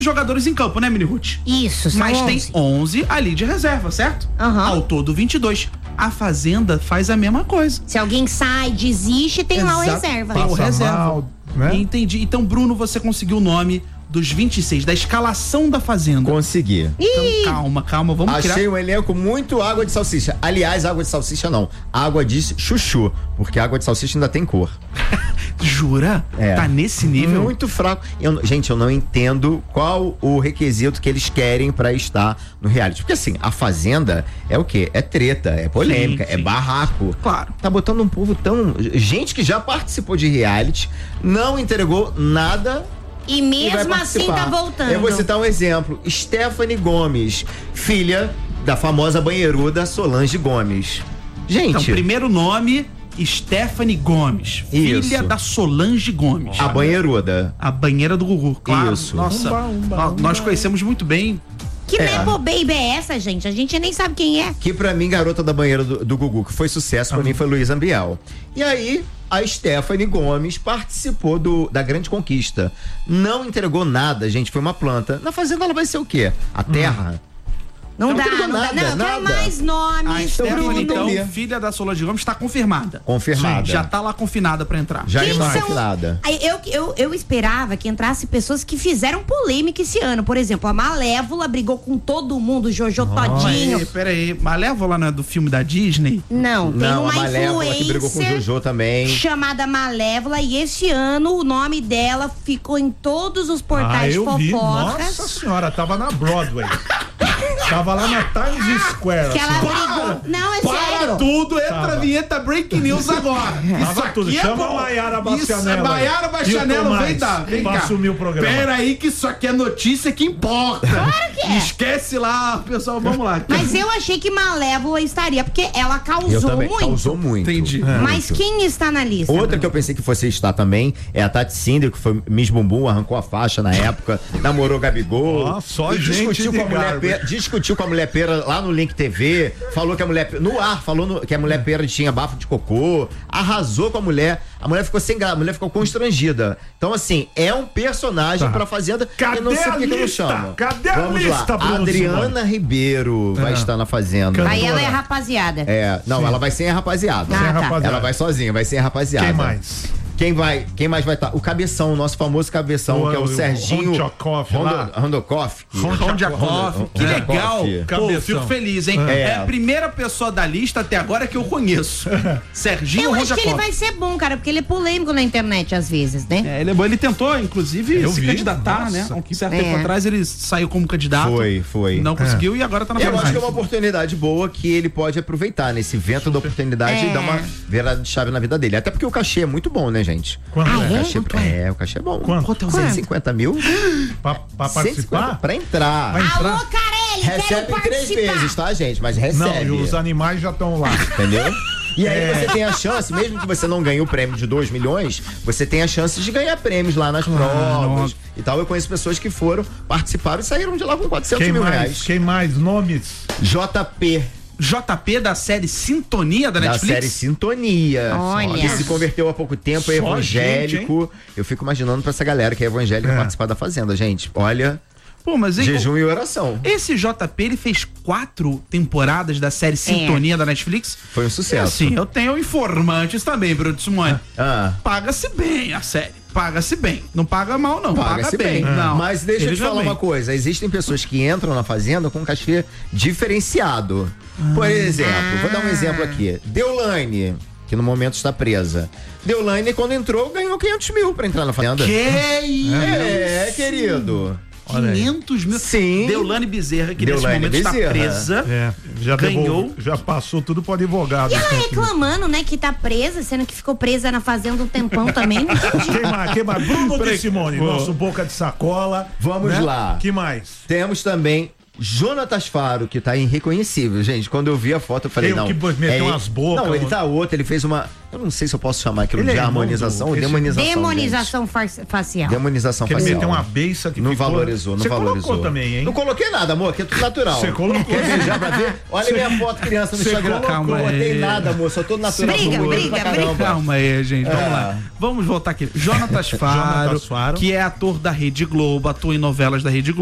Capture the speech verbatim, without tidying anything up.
jogadores em campo, né, Mini Ruth? Isso, são Mas onze. tem onze ali de reserva, certo? Uhum. Ao todo, vinte e dois. A Fazenda faz a mesma coisa. Se alguém sai, desiste, tem lá o Exato. reserva. Tem o Passa reserva. mal, né? Entendi. Então, Bruno, você conseguiu o nome dos vinte e seis, da escalação da Fazenda. Consegui. Então, calma, calma, vamos Achei criar. um elenco muito água de salsicha. Aliás, água de salsicha não. Água de chuchu. Porque água de salsicha ainda tem cor. Jura? É. Tá nesse nível? Muito fraco. Eu- gente, eu não entendo qual o requisito que eles querem pra estar no reality. Porque assim, a Fazenda é o quê? É treta, é polêmica, Sim, é sim. barraco. Claro. Tá botando um povo tão... Gente que já participou de reality, não entregou nada... E e vai mesmo assim participar. tá voltando. Eu vou citar um exemplo. Stephanie Gomes, filha da famosa banheiruda Solange Gomes. Gente, Então, primeiro nome, Stephanie Gomes. Isso. Filha da Solange Gomes. a banheiruda. A banheira do Gugu, claro. Isso. Nossa, Umba, umba, nó- umba. nós conhecemos muito bem. Que É. Nepo Baby é essa, gente? A gente nem sabe quem é. Que pra mim, garota da banheira do, do Gugu, que foi sucesso, pra mim foi Luiz Ambiel. E aí, a Stephanie Gomes participou do, da Grande Conquista. Não entregou nada, gente, foi uma planta. Na Fazenda ela vai ser o quê? A terra? Não, Não dá, entregou não dá. nada, Não, eu quero nada. mais A nomes. Stephanie, Bruno. então, Entendi. filha da Solange Gomes, está confirmada. Confirmada. Sim, já tá lá confinada pra entrar. Já Quem está são- refilada. Aí Eu, eu, eu esperava que entrasse pessoas que fizeram polêmica esse ano. Por exemplo, a Malévola brigou com todo mundo, Jojo Todinho. Mas, peraí, Malévola não é do filme da Disney? Não, tem Não, a uma Malévola que brigou com o influencer Jojo também. chamada Malévola e esse ano o nome dela ficou em todos os Ah, portais eu vi. fofocas. Nossa senhora, tava na Broadway. Tava lá na Times Square. Que ela assim. brigou. Não, é Para sério. tudo, entra Tava. a vinheta Breaking News agora. Tava tudo. aqui é Chama bom. a Maiara Isso, Bastianello aí. Maiara E o Bastianello, Tomás, vem dar, vem pra cá. assumir o programa. Pera aí que isso aqui é notícia que importa. Claro que é. Esquece lá, pessoal, vamos lá. Mas eu achei que Malévola estaria, porque ela Eu causou também. muito. Causou muito. Entendi. É. Mas quem está na lista? Outra Bruno? que eu pensei que fosse estar também é a Tati Cinder, que foi Miss Bumbum, arrancou a faixa na época, namorou Gabigol. Ó, só e gente discutiu de com a mulher garbo. pera, discutiu com a mulher pera lá no Link T V, falou que a mulher no ar, falou no- que a mulher pera tinha bafo de cocô, arrasou com a mulher. A mulher ficou sem graça, a mulher ficou constrangida. Então assim, é um personagem Tá. pra Fazenda. Cadê eu não sei a por que que eu não lista? chamo. Cadê a Vamos lista, lá. Bruno Adriana Simone? Ribeiro vai É. estar na Fazenda. Aí ela é Cantora. rapaziada. É, não, Sim. ela vai sem a rapaziada. Ah, Sem tá. rapaziada. Ela vai sozinha, vai sem a rapaziada. Quem mais? Quem vai, quem mais vai estar? O Cabeção, o nosso famoso Cabeção, O- que é o, o Serginho Rondiakoff lá. Rondokoff. Rondiakoff, que Rondiakoff. legal. Pô, Cabeção. fico feliz, hein? É. É. a primeira pessoa da lista até agora que eu conheço. Serginho Eu acho que ele Rondiakoff. vai ser bom, cara, porque ele é polêmico na internet às vezes, né? É, ele é bom. Ele tentou, inclusive, Eu se vi. candidatar, Nossa, né? Um que- certo É. tempo atrás ele saiu como candidato. Foi, foi. Não conseguiu e agora tá na Eu acho Fazenda. que é uma oportunidade boa que ele pode aproveitar nesse vento da oportunidade É. e dar uma virada de chave na vida dele. Até porque o cachê é muito bom, né, gente? Quanto Ah, é? O é? cachê, é, o cachê é bom. Quanto? Quanto? cento e cinquenta mil? Pra, pra cento e cinquenta participar? pra entrar. Vai entrar? Alô, Carelli, quero Recebe três participar. vezes, tá, gente? Mas Não, recebe. e os animais já estão lá. Entendeu? E aí É. você tem a chance, mesmo que você não ganhe o prêmio de dois milhões, você tem a chance de ganhar prêmios lá nas provas e tal. Eu conheço pessoas que foram, participaram e saíram de lá com quatrocentos Quem mil mais? reais. Quem mais? Nomes? J P, J P da série Sintonia da, da Netflix. série Sintonia. Olha. Que se converteu há pouco tempo, é Só evangélico. Eu fico imaginando pra essa galera que é evangélica É. participar da Fazenda, gente. Olha, Pô, mas hein, jejum e oração. esse J P, ele fez quatro temporadas da série Sintonia da Netflix. Foi um E sucesso. assim, eu tenho informantes também, Bruno Simone. Ah. Paga-se bem a série. Paga-se bem. Não paga mal, não. Paga, Paga-se bem. bem. Não. Mas deixa eu Ele te falar também. uma coisa. Existem pessoas que entram na Fazenda com um cachê diferenciado. Por exemplo, vou dar um exemplo aqui. Deolane, que no momento está presa. Deolane, quando entrou, ganhou quinhentos mil pra entrar na Fazenda. Que isso? É, querido. Olha aí. quinhentos mil. Sim. Deolane Bezerra, que Deolane nesse momento Bezerra. está presa. É, já Ganhou. devolve- já passou tudo pro advogado. E ela reclamando, né, que tá presa, sendo que ficou presa na fazenda um tempão também. Não entendi. Quem mais? Quem mais? Bruno de Simone, Pô. nosso boca de sacola. Vamos né? lá. Que mais? Temos também Jonatas Faro, que tá irreconhecível, gente. Quando eu vi a foto, eu falei, Tem não. o que meteu é, umas bocas, Não, ele um- tá outro, ele fez uma. Eu não sei se eu posso chamar aquilo Ele de é irmão harmonização do- ou esse- demonização. Demonização fa- facial. gente. Demonização Que ele facial. meteu uma beiça que Não ficou... valorizou, não Você valorizou. colocou também, hein? Não coloquei nada, amor, aqui é tudo natural. Você colocou. Quer beijar pra ver? Olha Você- minha foto criança no você Instagram. colocou. Não botei Aí. nada, amor, só tô natural. Briga, tô bonito briga, pra caramba. Calma aí, gente. Vamos É. lá. Vamos voltar aqui. Jonatas Faro, Jonatas Faro. que é ator da Rede Globo, atua em novelas da Rede Globo.